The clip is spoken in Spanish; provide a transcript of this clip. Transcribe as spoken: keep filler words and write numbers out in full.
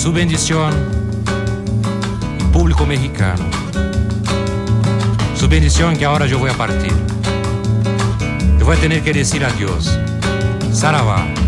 Su bendición, público mexicano. Su bendición que ahora yo voy a partir. Te voy a tener que decir adiós. Saravá.